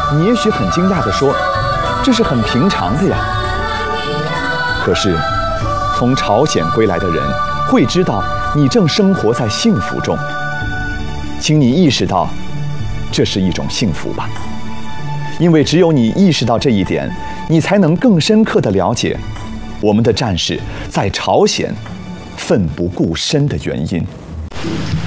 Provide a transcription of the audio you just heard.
你也许很惊讶地说：“这是很平常的呀。”可是，从朝鲜归来的人会知道你正生活在幸福中。请你意识到，这是一种幸福吧。因为只有你意识到这一点，你才能更深刻地了解我们的战士在朝鲜奋不顾身的原因。